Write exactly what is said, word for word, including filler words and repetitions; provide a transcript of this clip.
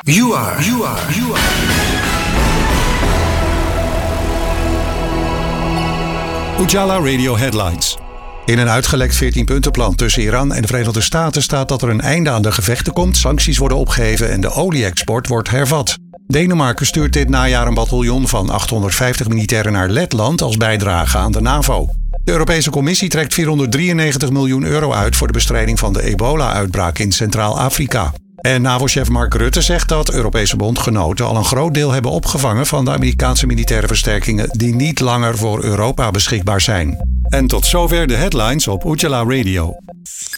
You are, you are, you are. Ujala Radio Headlines. In een uitgelekt veertien-puntenplan tussen Iran en de Verenigde Staten staat dat er een einde aan de gevechten komt, sancties worden opgeheven en de olie-export wordt hervat. Denemarken stuurt dit najaar een bataljon van achthonderdvijftig militairen naar Letland als bijdrage aan de NAVO. De Europese Commissie trekt vierhonderddrieënnegentig miljoen euro uit voor de bestrijding van de ebola-uitbraak in Centraal-Afrika. En NAVO-chef Mark Rutte zegt dat Europese bondgenoten al een groot deel hebben opgevangen van de Amerikaanse militaire versterkingen die niet langer voor Europa beschikbaar zijn. En tot zover de headlines op Ujala Radio.